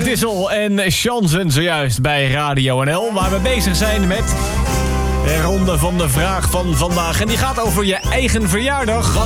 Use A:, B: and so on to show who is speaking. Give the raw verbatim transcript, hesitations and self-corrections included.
A: Dissel en Chansen zojuist bij Radio N L, waar we bezig zijn met de ronde van de vraag van vandaag. En die gaat over je eigen verjaardag.
B: Wat